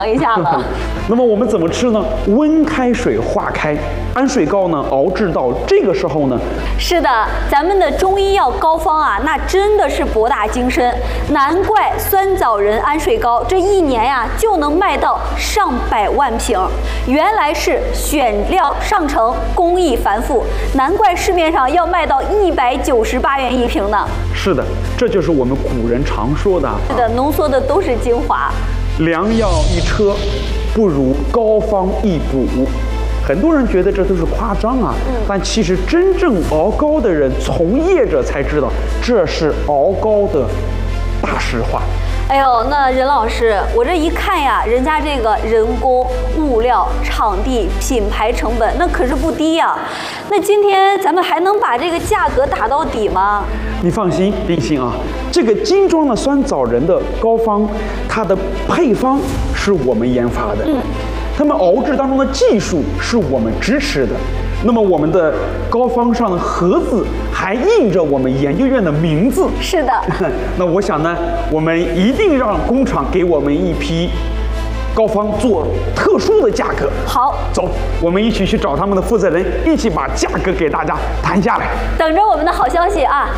一下了。 那么我们怎么吃呢？温开水化开，安睡膏呢熬制到这个时候呢， 是的，咱们的中医药膏方啊，那真的是博大精深，难怪酸枣仁安睡膏这一年呀就能卖到上百万瓶。原来是选料上乘，工艺繁复，难怪市面上要卖到198元一瓶呢。 是的，这就是我们古人常说的。 是的，浓缩的都是精华。 良药一车，不如膏方一补。很多人觉得这都是夸张啊，但其实真正熬膏的人、从业者才知道，这是熬膏的大实话。 哎呦，那任老师，我这一看呀，人家这个人工、物料、场地、品牌成本，那可是不低呀。那今天咱们还能把这个价格打到底吗？ 你放心，林心啊，这个精装的酸枣仁的膏方，它的配方是我们研发的，他们熬制当中的技术是我们支持的。那么我们的膏方上的盒子还印着我们研究院的名字。 是的。 那我想呢，我们一定让工厂给我们一批膏方做特殊的价格。 好， 走，我们一起去找他们的负责人，一起把价格给大家谈下来。 等着我们的好消息啊！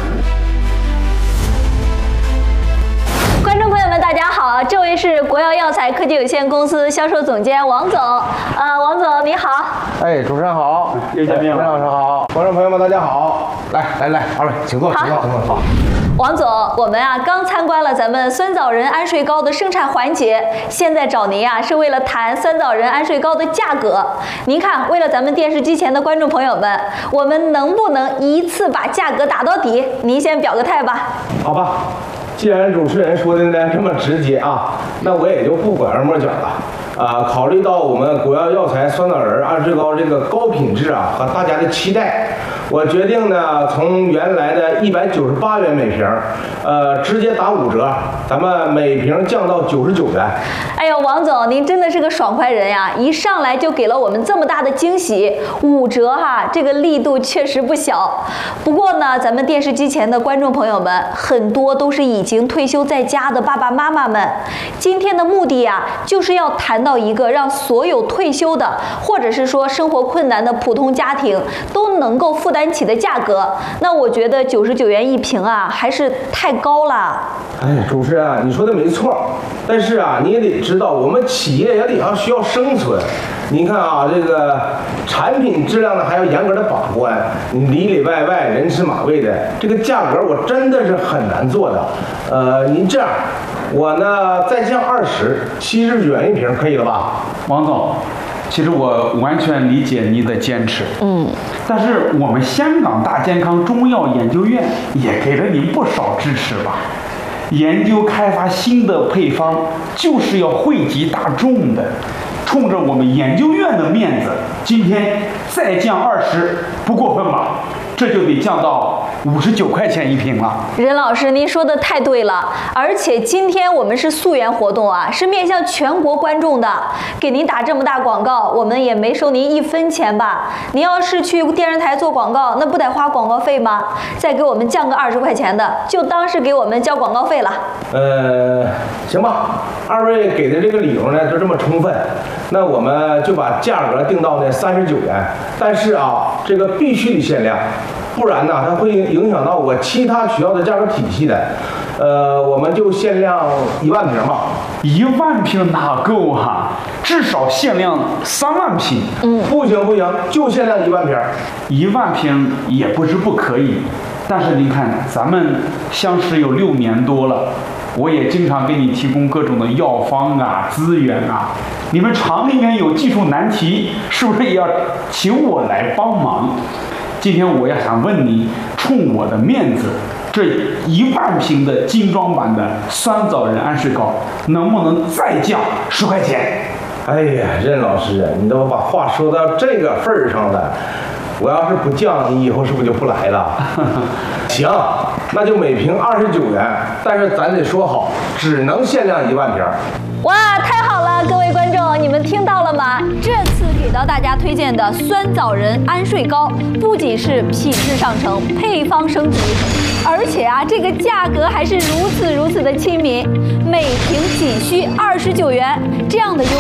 观众朋友们，大家好，这位是国药药材科技有限公司销售总监王总。王总你好。 哎，主持人好， 又见面了。 任老师好，观众朋友们大家好。来，二位请坐，请坐。好。 王总，我们啊刚参观了咱们酸枣仁安睡膏的生产环节，现在找您啊是为了谈酸枣仁安睡膏的价格。您看，为了咱们电视机前的观众朋友们，我们能不能一次把价格打到底？您先表个态吧。 好吧，既然主持人说的呢这么直接啊，那我也就不拐弯抹角了。考虑到我们国药药材酸枣仁安睡膏这个高品质啊和大家的期待，我决定呢从原来的198元每瓶，直接打5折，咱们每瓶降到99元。 哎呦，王总，您真的是个爽快人呀！一上来就给了我们这么大的惊喜，5折哈，这个力度确实不小。不过呢，咱们电视机前的观众朋友们，很多都是已经退休在家的爸爸妈妈们。今天的目的呀，就是要谈到一个让所有退休的，或者是说生活困难的普通家庭都能够负担起的价格。那我觉得99元一瓶啊，还是太高了。 哎，主持人啊，你说的没错，但是啊，你也得知道，我们企业也得需要生存。您看啊，这个产品质量呢还要严格的把关，你里里外外人吃马喂的，这个价格我真的是很难做的。您这样，我呢再降20，79元一瓶，可以了吧？ 王总，其实我完全理解您的坚持，但是我们香港大健康中药研究院也给了您不少支持吧？研究开发新的配方，就是要惠及大众的。冲着我们研究院的面子，今天再降20，不过分吧？这就得降到59块钱一瓶了。 任老师，您说的太对了，而且今天我们是溯源活动啊，是面向全国观众的，给您打这么大广告，我们也没收您1分钱吧？您要是去电视台做广告，那不得花广告费吗？再给我们降个20块钱的，就当是给我们交广告费了。 行吧，二位给的这个理由呢就这么充分，那我们就把价格定到呢39元，但是啊，这个必须得限量。不然呢，它会影响到我其他学校的价格体系的。我们就限量1万瓶吧。 1万瓶哪够啊？至少限量3万瓶。 不行，就限量1万瓶。 1万瓶也不是不可以，但是您看，咱们相识有6年多了，我也经常给你提供各种的药方啊、资源啊。你们厂里面有技术难题，是不是也要请我来帮忙？今天我要想问你，冲我的面子，这1万瓶的精装版的酸枣仁安睡膏，能不能再降10块钱？ 哎呀，任老师，你都把话说到这个份儿上了，我要是不降，你以后是不是就不来了？行，那就每瓶29元，但是咱得说好，只能限量1万瓶。 哇，太好了，各位观众，你们听到了吗？这次给到大家推荐的酸枣仁安睡膏，不仅是品质上乘，配方升级，而且啊，这个价格还是如此的亲民，每瓶仅需29元，这样的优